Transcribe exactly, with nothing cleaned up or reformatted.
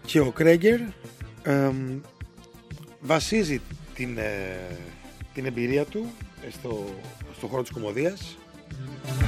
Και ο Κρέγκερ ε, βασίζει την, ε, την εμπειρία του στο, στο χώρο της κωμωδίας